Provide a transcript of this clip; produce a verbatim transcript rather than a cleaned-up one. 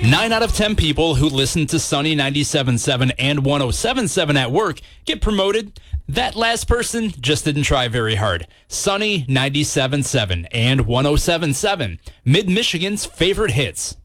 Nine out of ten people who listen to Sunny ninety-seven point seven and one oh seven point seven at work get promoted. That last person just didn't try very hard. Sunny ninety-seven point seven and one oh seven point seven, Mid-Michigan's favorite hits.